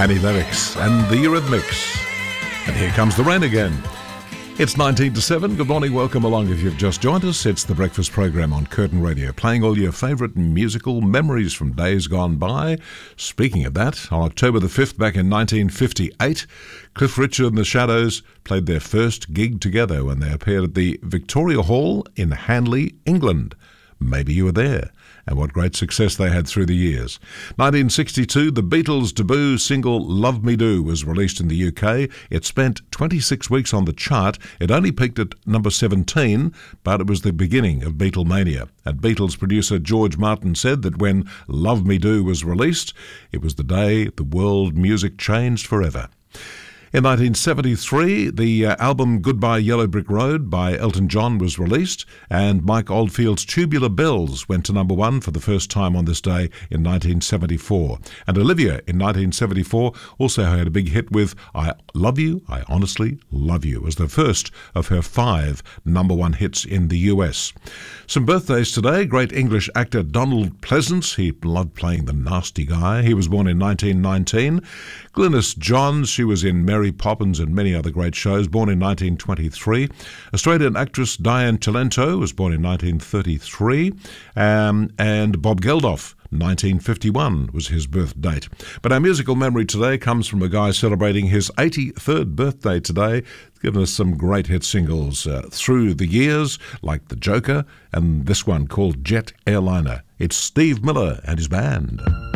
Annie Lennox and the Eurythmics. And here comes the rain again. It's 19 to 7. Good morning, welcome along if you've just joined us. It's the breakfast program on Curtin Radio, playing all your favourite musical memories from days gone by. Speaking of that, on October the 5th back in 1958, Cliff Richard and the Shadows played their first gig together when they appeared at the Victoria Hall in Hanley, England. Maybe you were there. And what great success they had through the years. 1962, the Beatles' debut single Love Me Do was released in the UK. It spent 26 weeks on the chart. It only peaked at number 17, but it was the beginning of Beatlemania. And Beatles producer George Martin said that when Love Me Do was released, it was the day the world music changed forever. In 1973, the album Goodbye Yellow Brick Road by Elton John was released, and Mike Oldfield's Tubular Bells went to number one for the first time on this day in 1974. And Olivia in 1974 also had a big hit with I Love You, I Honestly Love You, as the first of her 5 number one hits in the US. Some birthdays today. Great English actor Donald Pleasance. He loved playing the nasty guy. He was born in 1919. Glynis Johns, she was in Mary Poppins and many other great shows, born in 1923. Australian actress Diane Cilento was born in 1933. And Bob Geldof, 1951 was his birth date. But our musical memory today comes from a guy celebrating his 83rd birthday today, giving us some great hit singles through the years, like The Joker and this one called Jet Airliner. It's Steve Miller and his band.